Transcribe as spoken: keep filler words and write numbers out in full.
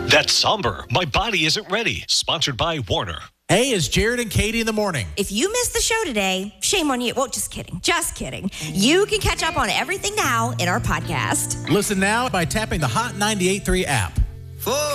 That's somber. My body isn't ready. Sponsored by Warner. Hey, it's Jared and Katie in the morning. If you missed the show today, shame on you. Well, just kidding. Just kidding. You can catch up on everything now in our podcast. Listen now by tapping the Hot ninety-eight point three app. Four.